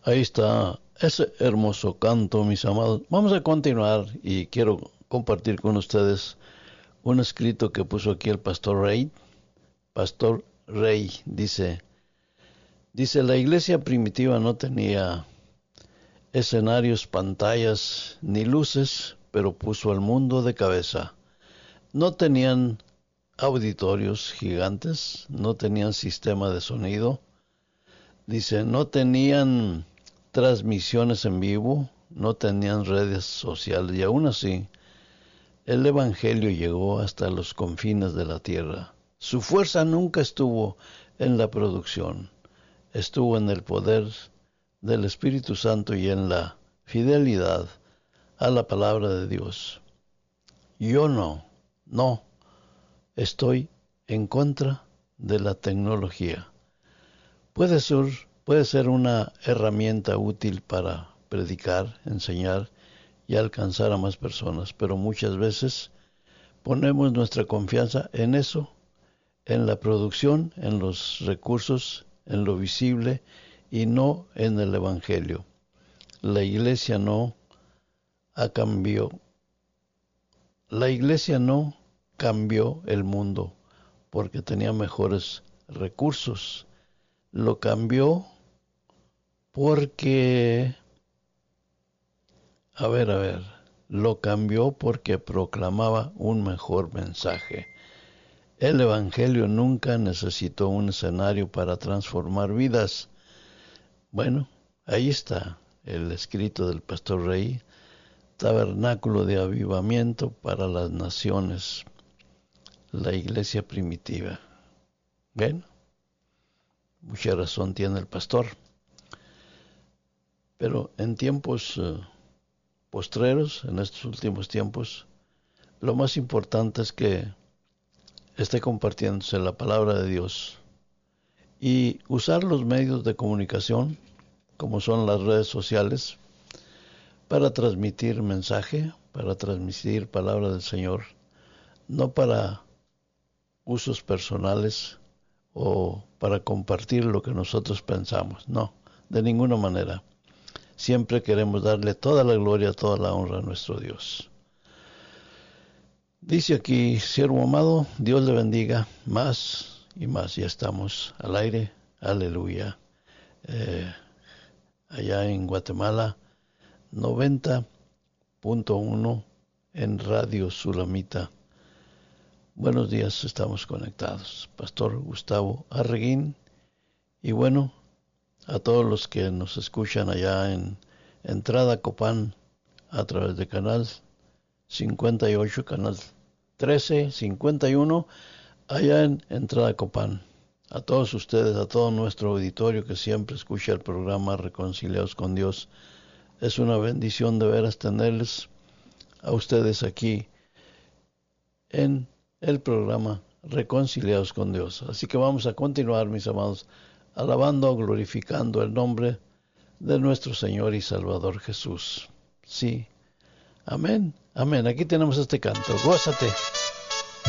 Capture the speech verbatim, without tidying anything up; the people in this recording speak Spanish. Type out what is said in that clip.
Ahí está ese hermoso canto, mis amados. Vamos a continuar y quiero compartir con ustedes un escrito que puso aquí el pastor Rey. Pastor Rey dice, dice, la iglesia primitiva no tenía escenarios, pantallas ni luces, pero puso al mundo de cabeza. No tenían auditorios gigantes, no tenían sistema de sonido. Dice, no tenían transmisiones en vivo, no tenían redes sociales y aún así el Evangelio llegó hasta los confines de la tierra. Su fuerza nunca estuvo en la producción, estuvo en el poder del Espíritu Santo y en la fidelidad a la palabra de Dios. Yo no, no, estoy en contra de la tecnología. Puede ser, puede ser una herramienta útil para predicar, enseñar y alcanzar a más personas, pero muchas veces ponemos nuestra confianza en eso, en la producción, en los recursos, en lo visible y no en el Evangelio. La iglesia no ha cambiado. La iglesia no cambió el mundo porque tenía mejores recursos. Lo cambió porque, a ver, a ver, lo cambió porque proclamaba un mejor mensaje. El Evangelio nunca necesitó un escenario para transformar vidas. Bueno, ahí está el escrito del pastor Rey, tabernáculo de avivamiento para las naciones, la iglesia primitiva. Bueno, mucha razón tiene el pastor. Pero en tiempos uh, postreros, en estos últimos tiempos, lo más importante es que esté compartiéndose la palabra de Dios y usar los medios de comunicación, como son las redes sociales, para transmitir mensaje, para transmitir palabra del Señor, no para usos personales o para compartir lo que nosotros pensamos, no, de ninguna manera. Siempre queremos darle toda la gloria, toda la honra a nuestro Dios. Dice aquí, siervo amado, Dios le bendiga más y más. Ya estamos al aire, aleluya. Eh, allá en Guatemala, noventa punto uno en Radio Sulamita. Buenos días, estamos conectados. Pastor Gustavo Arreguín. Y bueno, a todos los que nos escuchan allá en Entrada Copán a través de canal cincuenta y ocho, canal trece, cincuenta y uno, allá en Entrada Copán. A todos ustedes, a todo nuestro auditorio que siempre escucha el programa Reconciliados con Dios. Es una bendición de veras tenerles a ustedes aquí en el programa Reconciliados con Dios. Así que vamos a continuar, mis amados, alabando, glorificando el nombre de nuestro Señor y Salvador Jesús. Sí. Amén. Amén. Aquí tenemos este canto. Gózate.